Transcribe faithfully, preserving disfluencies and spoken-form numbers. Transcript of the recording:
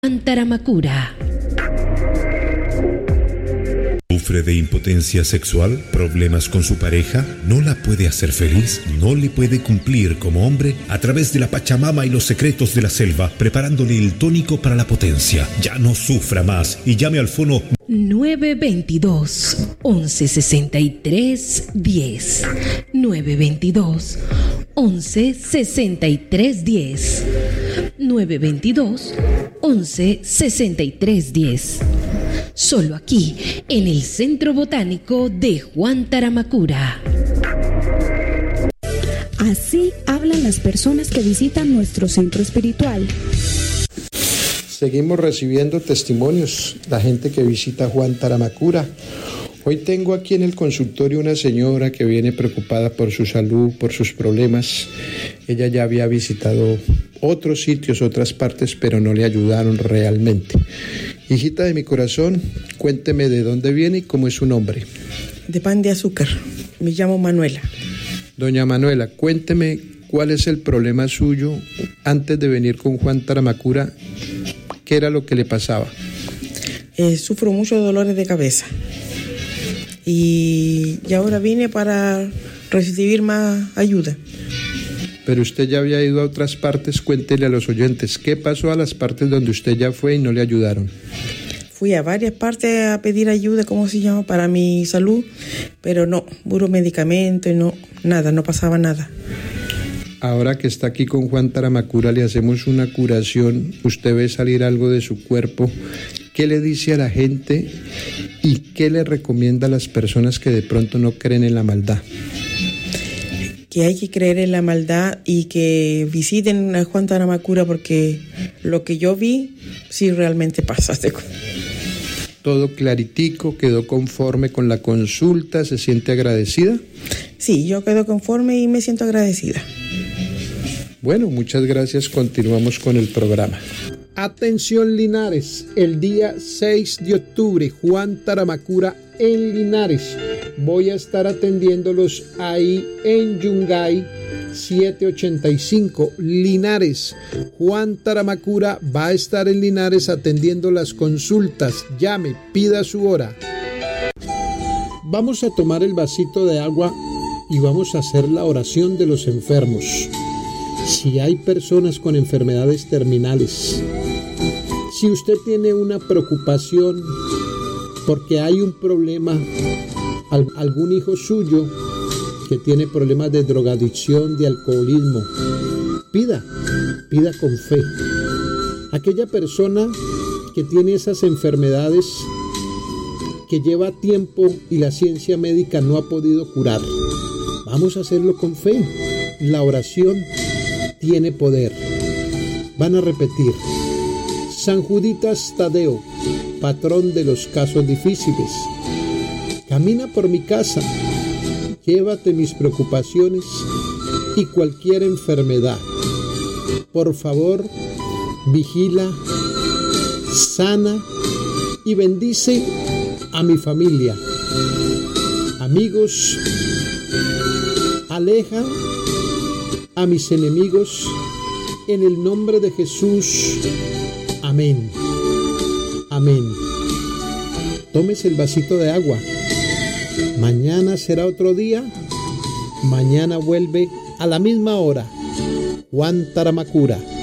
Taramacura. ¿Sufre de impotencia sexual? ¿Problemas con su pareja? ¿No la puede hacer feliz? ¿No le puede cumplir como hombre? A través de la Pachamama y los secretos de la selva, preparándole el tónico para la potencia. Ya no sufra más y llame al fono nueve veintidós, once sesenta y tres, diez. nueve veintidós, once sesenta y tres, diez. nueve veintidós, once sesenta y tres, diez. Solo aquí, en el Centro Botánico de Juan Taramacura. Así hablan las personas que visitan nuestro centro espiritual. Seguimos recibiendo testimonios, la gente que visita Juan Taramacura. Hoy tengo aquí en el consultorio una señora que viene preocupada por su salud, por sus problemas. Ella ya había visitado otros sitios, otras partes, pero no le ayudaron realmente. Hijita de mi corazón, cuénteme de dónde viene y cómo es su nombre. De Pan de Azúcar, me llamo Manuela. Doña Manuela, cuénteme cuál es el problema suyo antes de venir con Juan Taramacura. ¿Qué era lo que le pasaba? Eh, sufro muchos dolores de cabeza y, y ahora vine para recibir más ayuda. Pero usted ya había ido a otras partes, cuéntele a los oyentes, ¿qué pasó a las partes donde usted ya fue y no le ayudaron? Fui a varias partes a pedir ayuda, ¿cómo se llama?, para mi salud, pero no, puro medicamento y no, nada, no pasaba nada. Ahora que está aquí con Juan Taramacura, le hacemos una curación, usted ve salir algo de su cuerpo. ¿Qué le dice a la gente y qué le recomienda a las personas que de pronto no creen en la maldad? Que hay que creer en la maldad y que visiten a Juan Taramacura porque lo que yo vi sí realmente pasa. Todo claritico, quedó conforme con la consulta, ¿se siente agradecida? Sí, yo quedo conforme y me siento agradecida. Bueno, muchas gracias, continuamos con el programa. Atención Linares, el día seis de octubre, Juan Taramacura en Linares. Voy a estar atendiéndolos ahí en Yungay setecientos ochenta y cinco, Linares. Juan Taramacura va a estar en Linares atendiendo las consultas. Llame, pida su hora. Vamos a tomar el vasito de agua y vamos a hacer la oración de los enfermos. Si hay personas con enfermedades terminales, si usted tiene una preocupación porque hay un problema, algún hijo suyo que tiene problemas de drogadicción, de alcoholismo, pida, pida con fe. Aquella persona que tiene esas enfermedades que lleva tiempo y la ciencia médica no ha podido curar, vamos a hacerlo con fe. La oración tiene poder. Van a repetir: San Juditas Tadeo, patrón de los casos difíciles, camina por mi casa, llévate mis preocupaciones y cualquier enfermedad. Por favor, vigila, sana y bendice a mi familia. Amigos, aleja a mis enemigos en el nombre de Jesús. Amén. Amén. Tómese el vasito de agua. Mañana será otro día. Mañana vuelve a la misma hora. Juan Taramacura.